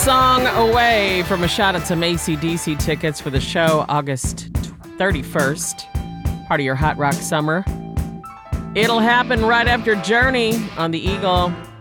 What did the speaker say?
song away from a shot at some AC/DC tickets for the show August 31st. Part of your Hot Rock Summer. It'll happen right after Journey on the Eagle.